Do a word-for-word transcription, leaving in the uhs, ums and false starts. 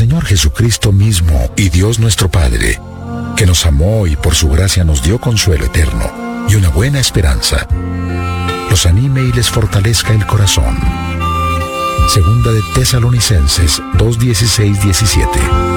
Señor Jesucristo mismo y Dios nuestro Padre, que nos amó y por su gracia nos dio consuelo eterno y una buena esperanza, los anime y les fortalezca el corazón. Segunda de Tesalonicenses dos, dieciséis, diecisiete.